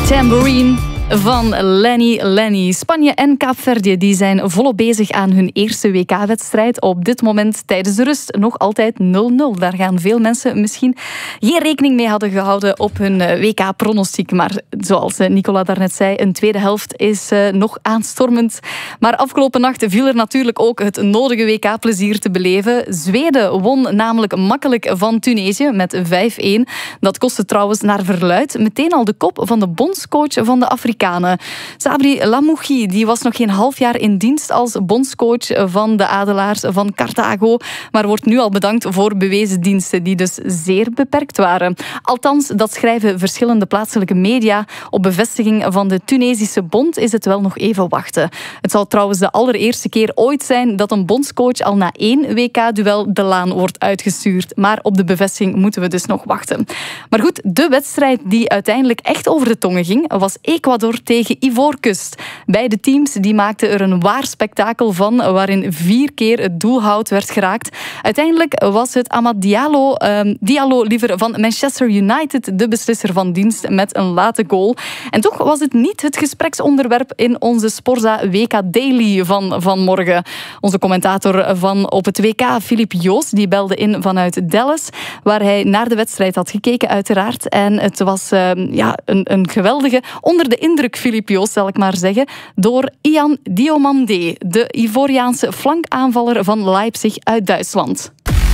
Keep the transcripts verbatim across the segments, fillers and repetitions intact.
Tambourine van Lenny Lenny. Spanje en Kaapverdië die zijn volop bezig aan hun eerste W K-wedstrijd. Op dit moment tijdens de rust nog altijd nul nul. Daar gaan veel mensen misschien geen rekening mee hadden gehouden op hun W K-pronostiek. Maar zoals Nicola daarnet zei, een tweede helft is uh, nog aanstormend. Maar afgelopen nacht viel er natuurlijk ook het nodige W K-plezier te beleven. Zweden won namelijk makkelijk van Tunesië met vijf een. Dat kostte trouwens naar verluidt meteen al de kop van de bondscoach van de Afrikanen. Sabri Lamouchi die was nog geen half jaar in dienst als bondscoach van de Adelaars van Carthago, maar wordt nu al bedankt voor bewezen diensten die dus zeer beperkt waren. Althans, dat schrijven verschillende plaatselijke media. Op bevestiging van de Tunesische bond is het wel nog even wachten. Het zal trouwens de allereerste keer ooit zijn dat een bondscoach al na één W K-duel de laan wordt uitgestuurd. Maar op de bevestiging moeten we dus nog wachten. Maar goed, de wedstrijd die uiteindelijk echt over de tongen ging, was Ecuador tegen Ivoorkust. Beide teams die maakten er een waar spektakel van, waarin vier keer het doelhout werd geraakt. Uiteindelijk was het Amad Diallo, uh, Diallo liever van Manchester United de beslisser van dienst met een late goal. En toch was het niet het gespreksonderwerp in onze Sporza W K Daily van vanmorgen. Onze commentator van op het W K, Filip Joos, die belde in vanuit Dallas, waar hij naar de wedstrijd had gekeken uiteraard. En het was uh, ja, een, een geweldige onder de indruk, Filip Joos, zal ik maar zeggen, door Ian Diomandé, de Ivoriaanse flankaanvaller van Leipzig uit Duitsland.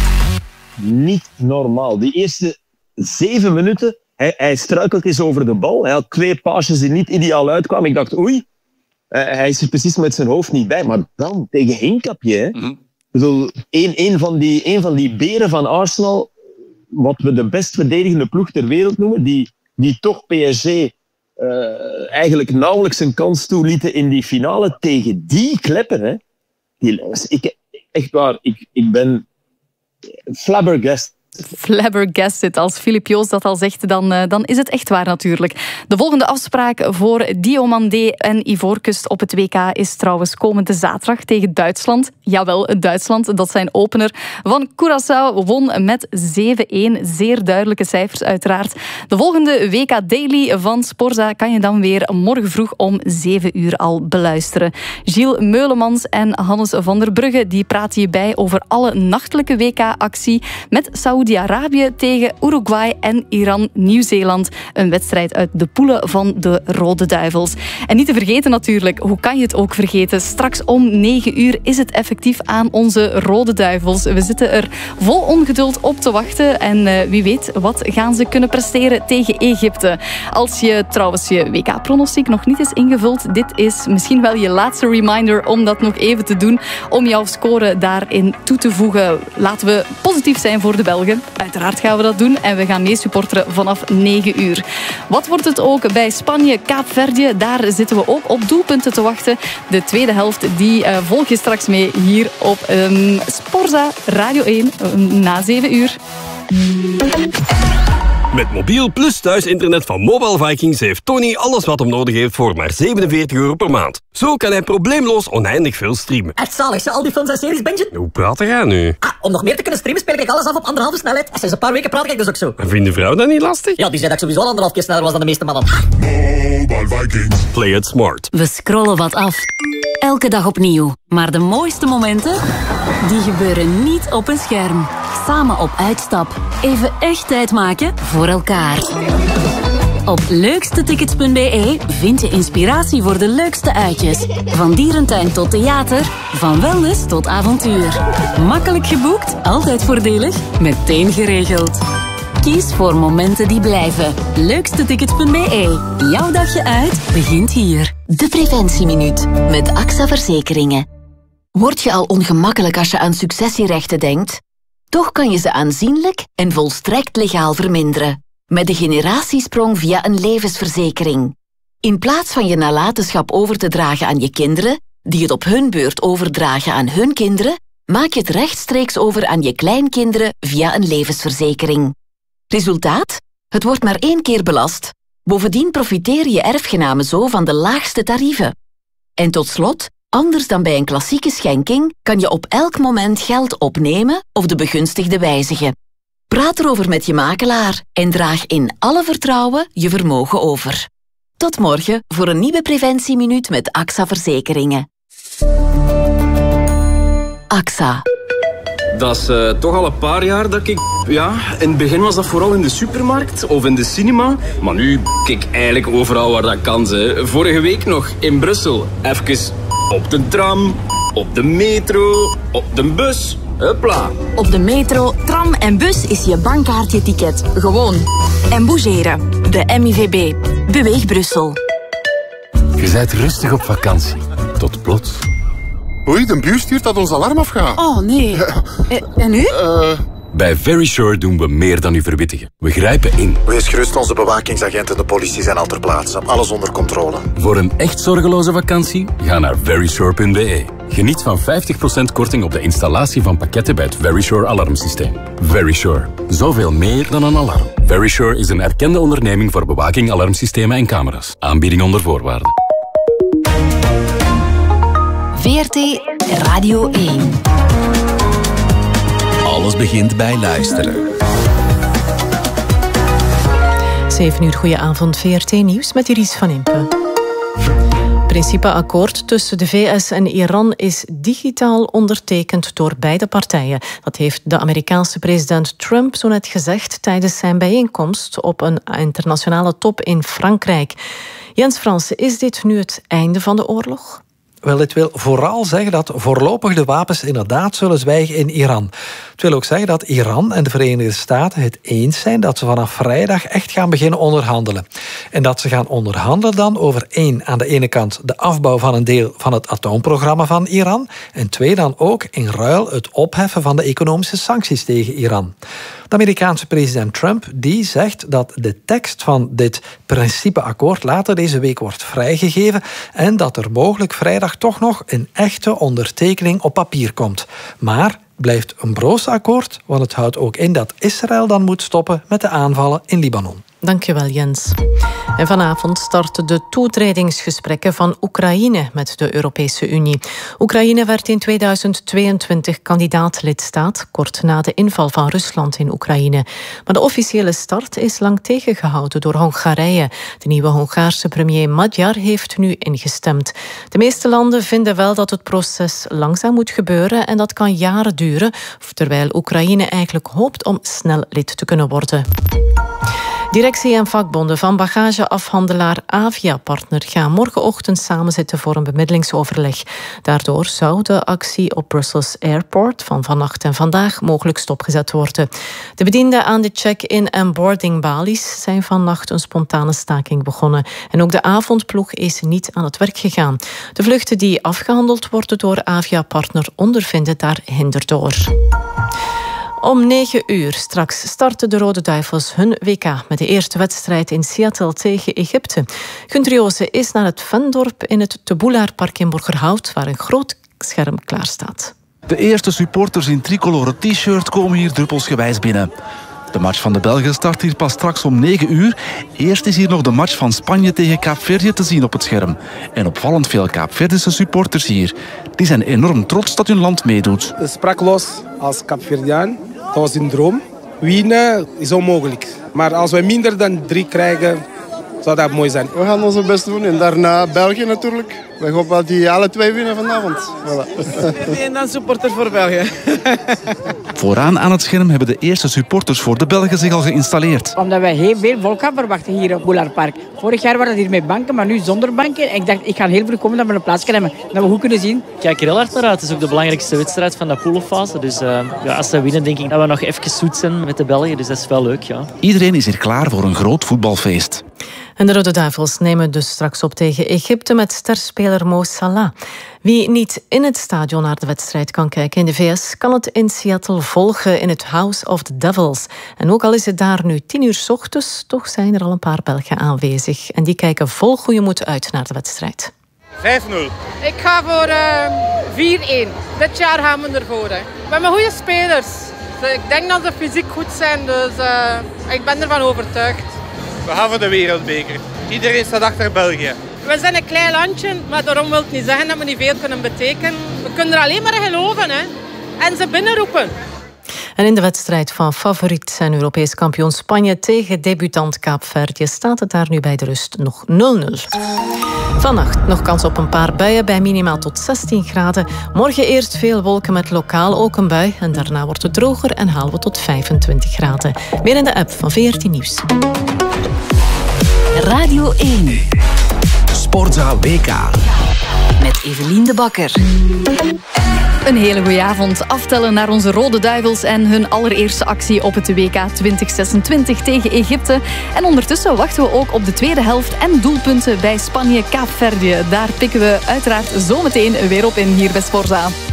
Niet normaal. Die eerste zeven minuten, hij, hij struikelt eens over de bal. Hij had twee passes die niet ideaal uitkwamen. Ik dacht, oei, hij is er precies met zijn hoofd niet bij. Maar dan, tegen Hinkapje, hè. Mm-hmm. Ik bedoel, een, een, van die, een van die beren van Arsenal, wat we de best verdedigende ploeg ter wereld noemen, die, die toch P S G Uh, eigenlijk nauwelijks een kans toelieten in die finale tegen die kleppen. Hè. Die, ik, echt waar, ik, ik ben flabbergasted. Flabbergasted. Als Filip Joos dat al zegt, dan, uh, dan is het echt waar natuurlijk. De volgende afspraak voor Diomandé en Ivoorkust op het W K is trouwens komende zaterdag tegen Duitsland. Jawel, Duitsland, dat zijn opener van Curaçao, won met zeven een. Zeer duidelijke cijfers uiteraard. De volgende W K Daily van Sporza kan je dan weer morgen vroeg om zeven uur al beluisteren. Gilles Meulemans en Hannes van der Brugge die praten je bij over alle nachtelijke W K-actie met Saoedi-Arabië tegen Uruguay en Iran-Nieuw-Zeeland. Een wedstrijd uit de poelen van de Rode Duivels. En niet te vergeten natuurlijk, hoe kan je het ook vergeten? Straks om negen uur is het effectief aan onze Rode Duivels. We zitten er vol ongeduld op te wachten. En uh, wie weet, wat gaan ze kunnen presteren tegen Egypte? Als je trouwens je W K-pronostiek nog niet is ingevuld, dit is misschien wel je laatste reminder om dat nog even te doen, om jouw score daarin toe te voegen. Laten we positief zijn voor de Belgen. Uiteraard gaan we dat doen en we gaan mee supporteren vanaf negen uur. Wat wordt het ook bij Spanje, Kaapverdië? Daar zitten we ook op doelpunten te wachten. De tweede helft die uh, volg je straks mee hier op um, Sporza Radio één um, na zeven uur. Met mobiel plus thuisinternet van Mobile Vikings heeft Tony alles wat hem nodig heeft voor maar zevenenveertig euro per maand. Zo kan hij probleemloos oneindig veel streamen. Echt zalig, ze al die films en series bingen? Hoe praat jij nu? Ah, om nog meer te kunnen streamen speel ik alles af op anderhalve snelheid. En sinds een paar weken praat ik dus ook zo. En vindt de vrouw dat niet lastig? Ja, die zei dat ik sowieso al anderhalf keer sneller was dan de meeste mannen. Mobile Vikings. Play it smart. We scrollen wat af. Elke dag opnieuw. Maar de mooiste momenten, die gebeuren niet op een scherm. Samen op uitstap. Even echt tijd maken voor elkaar. Op leukstetickets punt b e vind je inspiratie voor de leukste uitjes. Van dierentuin tot theater, van wellness tot avontuur. Makkelijk geboekt, altijd voordelig, meteen geregeld. Kies voor momenten die blijven. leukstetickets punt b e. Jouw dagje uit begint hier. De Preventieminuut met A X A Verzekeringen. Word je al ongemakkelijk als je aan successierechten denkt? Toch kan je ze aanzienlijk en volstrekt legaal verminderen. Met de generatiesprong via een levensverzekering. In plaats van je nalatenschap over te dragen aan je kinderen, die het op hun beurt overdragen aan hun kinderen, maak je het rechtstreeks over aan je kleinkinderen via een levensverzekering. Resultaat? Het wordt maar één keer belast. Bovendien profiteren je erfgenamen zo van de laagste tarieven. En tot slot, anders dan bij een klassieke schenking, kan je op elk moment geld opnemen of de begunstigde wijzigen. Praat erover met je makelaar en draag in alle vertrouwen je vermogen over. Tot morgen voor een nieuwe preventieminuut met A X A Verzekeringen. A X A. Dat is uh, toch al een paar jaar dat ik... Ja, in het begin was dat vooral in de supermarkt of in de cinema. Maar nu kijk ik eigenlijk overal waar dat kan. Hè. Vorige week nog in Brussel. Even op de tram, op de metro, op de bus. Hopla. Op de metro, tram en bus is je bankkaartje-ticket gewoon. En bougeren. De M I V B. Beweeg Brussel. Je bent rustig op vakantie. Tot plots. Oei, de buur stuurt dat ons alarm afgaat. Oh, nee. En nu? Uh... Bij Verisure doen we meer dan u verwittigen. We grijpen in. Wees gerust, onze bewakingsagenten en de politie zijn al ter plaatse. Alles onder controle. Voor een echt zorgeloze vakantie, ga naar verisure punt b e. Geniet van vijftig procent korting op de installatie van pakketten bij het Verisure alarmsysteem. Verisure. Zoveel meer dan een alarm. Verisure is een erkende onderneming voor bewaking, alarmsystemen en camera's. Aanbieding onder voorwaarden. V R T Radio één. Alles begint bij luisteren. zeven uur, goeie avond, V R T Nieuws met Iris van Impe. Het principeakkoord tussen de V S en Iran is digitaal ondertekend door beide partijen. Dat heeft de Amerikaanse president Trump zo net gezegd tijdens zijn bijeenkomst op een internationale top in Frankrijk. Jens Fransen, is dit nu het einde van de oorlog? Wel, het wil vooral zeggen dat voorlopig de wapens inderdaad zullen zwijgen in Iran. Het wil ook zeggen dat Iran en de Verenigde Staten het eens zijn dat ze vanaf vrijdag echt gaan beginnen onderhandelen. En dat ze gaan onderhandelen dan over één, aan de ene kant de afbouw van een deel van het atoomprogramma van Iran en twee, dan ook in ruil het opheffen van de economische sancties tegen Iran. De Amerikaanse president Trump die zegt dat de tekst van dit principeakkoord later deze week wordt vrijgegeven en dat er mogelijk vrijdag toch nog een echte ondertekening op papier komt. Maar blijft een broos akkoord, want het houdt ook in dat Israël dan moet stoppen met de aanvallen in Libanon. Dankjewel, Jens. En vanavond starten de toetredingsgesprekken van Oekraïne met de Europese Unie. Oekraïne werd in tweeduizend tweeëntwintig kandidaat-lidstaat, kort na de inval van Rusland in Oekraïne. Maar de officiële start is lang tegengehouden door Hongarije. De nieuwe Hongaarse premier Magyar heeft nu ingestemd. De meeste landen vinden wel dat het proces langzaam moet gebeuren en dat kan jaren duren, terwijl Oekraïne eigenlijk hoopt om snel lid te kunnen worden. Directie en vakbonden van bagageafhandelaar Avia Partner gaan morgenochtend samenzitten voor een bemiddelingsoverleg. Daardoor zou de actie op Brussels Airport van vannacht en vandaag mogelijk stopgezet worden. De bedienden aan de check-in en boardingbalies zijn vannacht een spontane staking begonnen. En ook de avondploeg is niet aan het werk gegaan. De vluchten die afgehandeld worden door Avia Partner ondervinden daar hinder door. Om negen uur straks starten de Rode Duivels hun W K met de eerste wedstrijd in Seattle tegen Egypte. Gunther Joosen is naar het Vendorp in het Teboelaarpark in Borgerhout, waar een groot scherm klaar staat. De eerste supporters in tricolore t-shirt komen hier druppelsgewijs binnen. De match van de Belgen start hier pas straks om negen uur. Eerst is hier nog de match van Spanje tegen Kaapverdië te zien op het scherm. En opvallend veel Kaapverdische supporters hier. Die zijn enorm trots dat hun land meedoet. Sprakeloos als Kaapverdiaan. Dat was een droom. Winnen is onmogelijk. Maar als we minder dan drie krijgen, zou dat mooi zijn. We gaan onze best doen en daarna België natuurlijk. We hopen dat die alle twee winnen vanavond. Voilà. En dan supporter voor België. Vooraan aan het scherm hebben de eerste supporters voor de Belgen zich al geïnstalleerd. Omdat wij heel veel volk gaan verwachten hier op Boelaarpark. Vorig jaar waren het hier met banken, maar nu zonder banken. En ik dacht, ik ga heel vroeg komen dat we een plaats kunnen hebben. Dat we goed kunnen zien. Ik kijk er heel hard naar uit. Het is ook de belangrijkste wedstrijd van de poolfase. Dus uh, ja, als ze winnen, denk ik dat we nog even zoet zijn met de Belgen. Dus dat is wel leuk, ja. Iedereen is hier klaar voor een groot voetbalfeest. En de Rode Duivels nemen dus straks op tegen Egypte met sterspeler Mo Salah. Wie niet in het stadion naar de wedstrijd kan kijken in de V S, kan het in Seattle volgen in het House of the Devils. En ook al is het daar nu tien uur 's ochtends, toch zijn er al een paar Belgen aanwezig. En die kijken vol goede moed uit naar de wedstrijd. vijf nul. Ik ga voor uh, vier één. Dit jaar gaan we ervoor. Hè. We hebben goede spelers. Ik denk dat ze fysiek goed zijn, dus uh, ik ben ervan overtuigd. We gaan voor de wereldbeker. Iedereen staat achter België. We zijn een klein landje, maar daarom wil het niet zeggen dat we niet veel kunnen betekenen. We kunnen er alleen maar in geloven, hè. En ze binnenroepen. En in de wedstrijd van favoriet en Europees kampioen Spanje tegen debutant Kaapverdië staat het daar nu bij de rust nog nul nul. Vannacht nog kans op een paar buien bij minimaal tot zestien graden. Morgen eerst veel wolken met lokaal ook een bui. En daarna wordt het droger en halen we tot vijfentwintig graden. Meer in de app van V R T Nieuws. Radio één. Sportza W K. Met Evelien de Bakker. Een hele goede avond. Aftellen naar onze Rode Duivels en hun allereerste actie op het W K twintig zesentwintig tegen Egypte. En ondertussen wachten we ook op de tweede helft en doelpunten bij Spanje-Kaapverdië. Daar pikken we uiteraard zometeen weer op in hier bij Sportza.